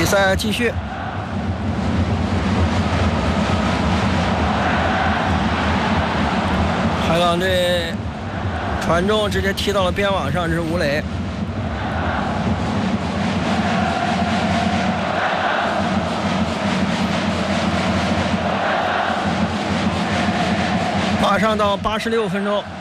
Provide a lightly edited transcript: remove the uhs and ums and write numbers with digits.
赛继续。海港队传中直接踢到了边网上，这是吴磊。马上到86分钟。